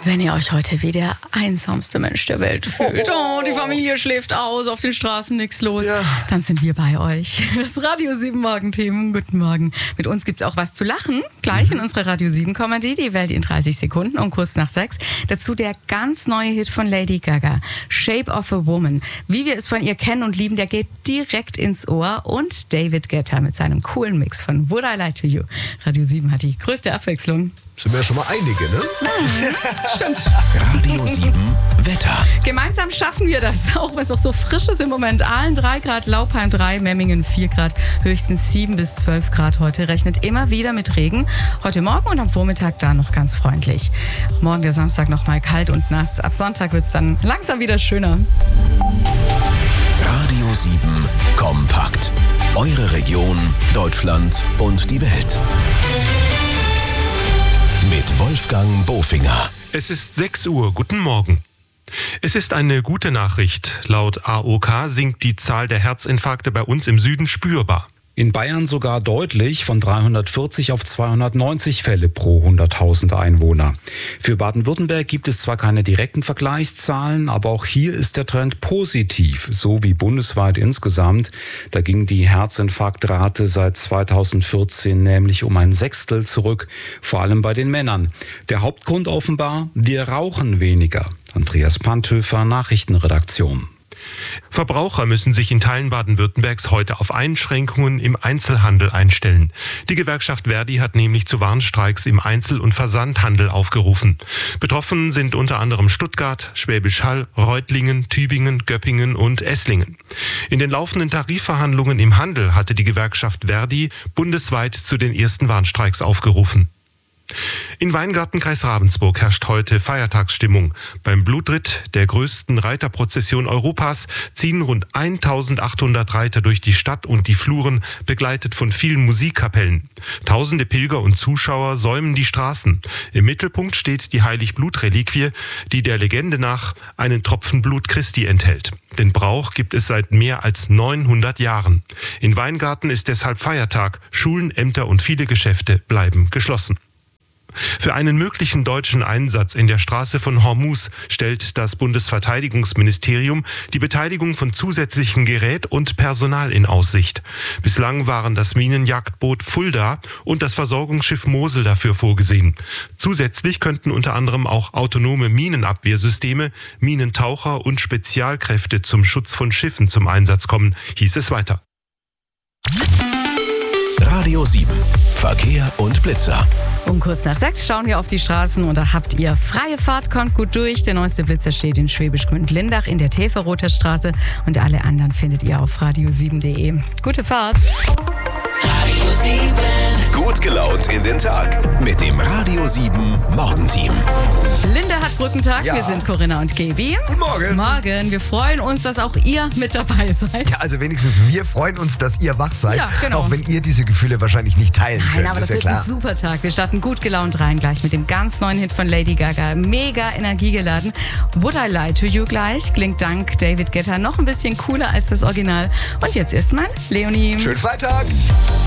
Wenn ihr euch heute wie der einsamste Mensch der Welt fühlt, die Familie schläft aus, auf den Straßen nichts los, dann sind wir bei euch. Das Radio 7 Morgenteam, guten Morgen. Mit uns gibt's auch was zu lachen, gleich in unserer Radio 7 Comedy, die Welt in 30 Sekunden um kurz nach 6. Dazu der ganz neue Hit von Lady Gaga, Shape of a Woman. Wie wir es von ihr kennen und lieben, der geht direkt ins Ohr. Und David Guetta mit seinem coolen Mix von Would I Lie to You. Radio 7 hat die größte Abwechslung. Sind wir ja schon mal einige, ne? Stimmt. Radio 7 Wetter. Gemeinsam schaffen wir das, auch wenn es auch so frisch ist im Moment. Aalen 3 Grad, Laupheim 3, Memmingen 4 Grad, höchstens 7 bis 12 Grad heute. Rechnet immer wieder mit Regen. Heute Morgen und am Vormittag da noch ganz freundlich. Morgen der Samstag noch mal kalt und nass. Ab Sonntag wird es dann langsam wieder schöner. Radio 7 kompakt. Eure Region, Deutschland und die Welt. Mit Wolfgang Bofinger. Es ist 6 Uhr. Guten Morgen. Es ist eine gute Nachricht. Laut AOK sinkt die Zahl der Herzinfarkte bei uns im Süden spürbar. In Bayern sogar deutlich, von 340 auf 290 Fälle pro 100.000 Einwohner. Für Baden-Württemberg gibt es zwar keine direkten Vergleichszahlen, aber auch hier ist der Trend positiv, so wie bundesweit insgesamt. Da ging die Herzinfarktrate seit 2014 nämlich um ein Sechstel zurück, vor allem bei den Männern. Der Hauptgrund offenbar, wir rauchen weniger. Andreas Panthöfer, Nachrichtenredaktion. Verbraucher müssen sich in Teilen Baden-Württembergs heute auf Einschränkungen im Einzelhandel einstellen. Die Gewerkschaft Verdi hat nämlich zu Warnstreiks im Einzel- und Versandhandel aufgerufen. Betroffen sind unter anderem Stuttgart, Schwäbisch Hall, Reutlingen, Tübingen, Göppingen und Esslingen. In den laufenden Tarifverhandlungen im Handel hatte die Gewerkschaft Verdi bundesweit zu den ersten Warnstreiks aufgerufen. In Weingarten, Kreis Ravensburg, herrscht heute Feiertagsstimmung. Beim Blutritt, der größten Reiterprozession Europas, ziehen rund 1800 Reiter durch die Stadt und die Fluren, begleitet von vielen Musikkapellen. Tausende Pilger und Zuschauer säumen die Straßen. Im Mittelpunkt steht die Heiligblut-Reliquie, die der Legende nach einen Tropfen Blut Christi enthält. Den Brauch gibt es seit mehr als 900 Jahren. In Weingarten ist deshalb Feiertag. Schulen, Ämter und viele Geschäfte bleiben geschlossen. Für einen möglichen deutschen Einsatz in der Straße von Hormuz stellt das Bundesverteidigungsministerium die Beteiligung von zusätzlichem Gerät und Personal in Aussicht. Bislang waren das Minenjagdboot Fulda und das Versorgungsschiff Mosel dafür vorgesehen. Zusätzlich könnten unter anderem auch autonome Minenabwehrsysteme, Minentaucher und Spezialkräfte zum Schutz von Schiffen zum Einsatz kommen, hieß es weiter. Radio 7 Verkehr und Blitzer. Um kurz nach 6 schauen wir auf die Straßen und da habt ihr freie Fahrt, kommt gut durch. Der neueste Blitzer steht in Schwäbisch Gmünd-Lindach in der Täferroter Straße und alle anderen findet ihr auf radio7.de. Gute Fahrt! Radio 7. Gut gelaunt in den Tag mit dem Radio 7 Morgenteam. Linda hat Brückentag, Ja. wir sind Corinna und Gaby. Guten Morgen. Morgen, wir freuen uns, dass auch ihr mit dabei seid. Ja, also wenigstens wir freuen uns, dass ihr wach seid. Ja, genau. Auch wenn ihr diese Gefühle wahrscheinlich nicht teilen Nein, könnt, aber ist das ja wird ein klar. super Tag. Wir starten gut gelaunt rein gleich mit dem ganz neuen Hit von Lady Gaga. Mega energiegeladen. Would I Lie to You gleich. Klingt dank David Guetta noch ein bisschen cooler als das Original. Und jetzt erstmal Leonie. Schönen Freitag.